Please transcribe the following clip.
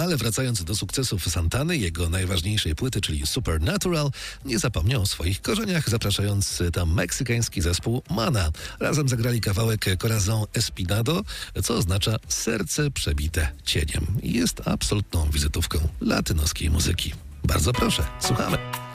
ale wracając do sukcesów Santany, jego najważniejszej płyty, czyli Supernatural, nie zapomniał o swoich korzeniach, zapraszając tam meksykański zespół Mana. Razem zagrali kawałek Corazón Espinado, co oznacza serce przebite cieniem. Jest absolutną wizytówką latynoskiej muzyki. Bardzo proszę, słuchamy.